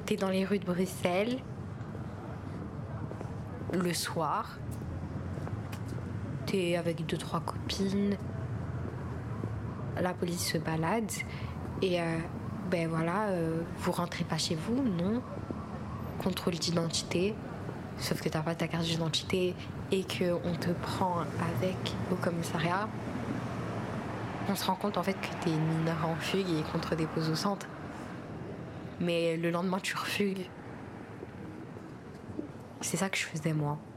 T'es dans les rues de Bruxelles, le soir, t'es avec 2-3 copines, la police se balade et vous rentrez pas chez vous, non? Contrôle d'identité, sauf que t'as pas ta carte d'identité et qu'on te prend avec au commissariat. On se rend compte en fait que t'es mineur en fugue et qu'on te dépose au centre. Mais le lendemain tu refugues. C'est ça que je faisais moi.